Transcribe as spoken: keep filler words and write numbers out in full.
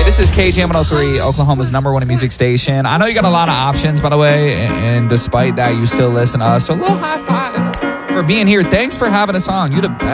This is K J M one oh three, Oklahoma's number one music station. I know you got a lot of options, by the way, and, and despite that, you still listen to us. So a little high five for being here. Thanks for having us on. You the best.